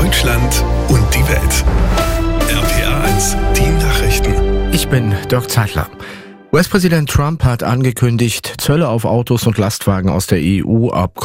Deutschland und die Welt. RPA1, die Nachrichten. Ich bin Dirk Zeitler. US-Präsident Trump hat angekündigt, Zölle auf Autos und Lastwagen aus der EU ab